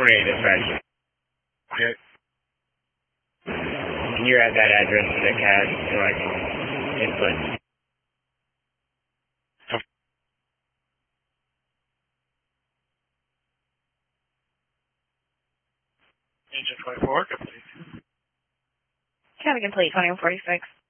28 dispatch. Okay. Can you add that address to the CAD so I can input? Agent 24, complete. Cabin complete, 2146.